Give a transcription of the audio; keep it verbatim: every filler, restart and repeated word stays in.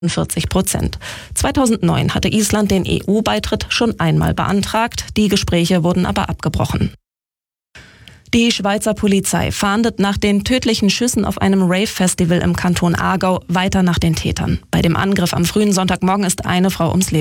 vierzig Prozent. zweitausendneun hatte Island den E U-Beitritt schon einmal beantragt, die Gespräche wurden aber abgebrochen. Die Schweizer Polizei fahndet nach den tödlichen Schüssen auf einem Rave-Festival im Kanton Aargau weiter nach den Tätern. Bei dem Angriff am frühen Sonntagmorgen ist eine Frau ums Leben